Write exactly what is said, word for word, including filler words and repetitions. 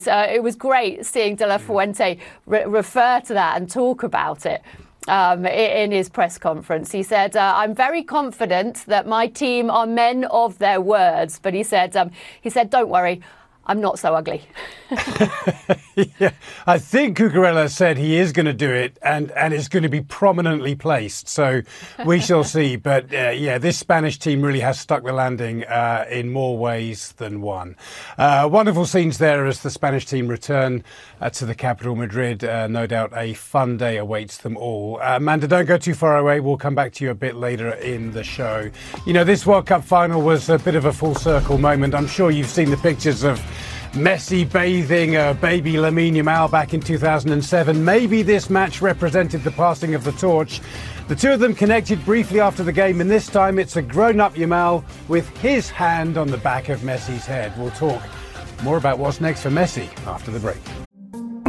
Uh, it was great seeing De La Fuente re- refer to that and talk about it um, in his press conference. He said, uh, I'm very confident that my team are men of their words. But he said, um, he said, don't worry, I'm not so ugly. Yeah, I think Cucurella said he is going to do it and, and it's going to be prominently placed. So we shall see. But uh, yeah, this Spanish team really has stuck the landing uh, in more ways than one. Uh, wonderful scenes there as the Spanish team return uh, to the capital, Madrid. Uh, no doubt a fun day awaits them all. Uh, Amanda, don't go too far away. We'll come back to you a bit later in the show. You know, this World Cup final was a bit of a full circle moment. I'm sure you've seen the pictures of Messi bathing uh, baby Lamine Yamal back in two thousand seven. Maybe this match represented the passing of the torch. The two of them connected briefly after the game, and this time it's a grown-up Yamal with his hand on the back of Messi's head. We'll talk more about what's next for Messi after the break.